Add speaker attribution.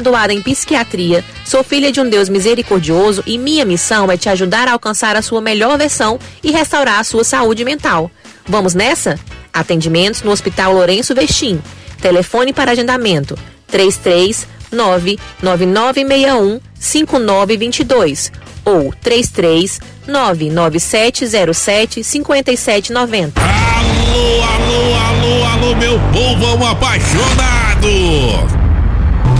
Speaker 1: graduada em psiquiatria, sou filha de um Deus misericordioso e minha missão é te ajudar a alcançar a sua melhor versão e restaurar a sua saúde mental. Vamos nessa? Atendimentos no Hospital Lourenço Vestim. Telefone para agendamento 33999615922 ou 33997075790.
Speaker 2: Alô, alô, alô, alô, meu povão apaixonado!